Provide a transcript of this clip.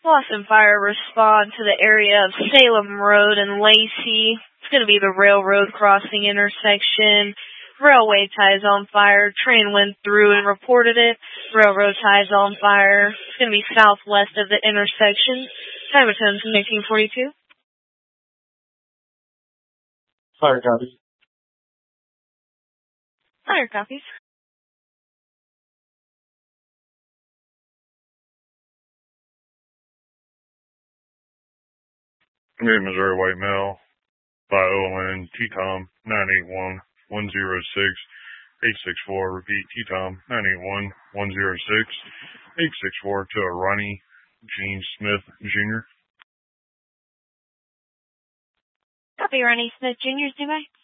Boston Fire respond to the area of Salem Road and Lacey. It's going to be the railroad crossing intersection. Railway ties on fire. Train went through and reported it. Railroad ties on fire. It's going to be southwest of the intersection. Time returns to 1942. Fire copies. Fire copies. Missouri White Male by OLN T-Tom 981-106-864. Repeat, T-Tom 981-106-864 to a Ronnie Gene Smith Jr. Copy, Ronnie Smith Jr. Standby.